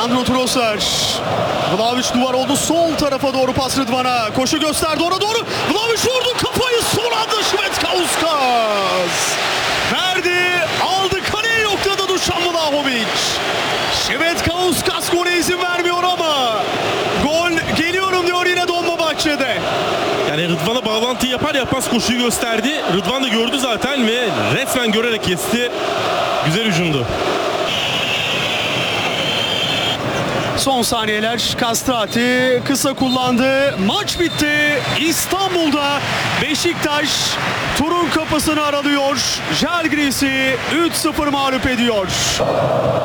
Leandro Trossard. Vlahovic duvar oldu. Sol tarafa doğru pas Rıdvan'a. Koşu gösterdi ona doğru. Vlahovic vurdu kafayı. Son anda Švedkauskas. Verdi. Aldı. Kaleye yokladı Dušan Vlahovic. Švedkauskas gole izin vermiyor ama gol geliyorum diyor yine Dolmabahçe'de. Yani Rıdvan'a bağlantı yapar yapmaz koşuyu gösterdi. Rıdvan da gördü zaten ve resmen görerek kesti. Güzel hücumdu. Son saniyeler Castrati kısa kullandı. Maç bitti. İstanbul'da Beşiktaş turun kapısını aralıyor. Žalgiris'i 3-0 mağlup ediyor.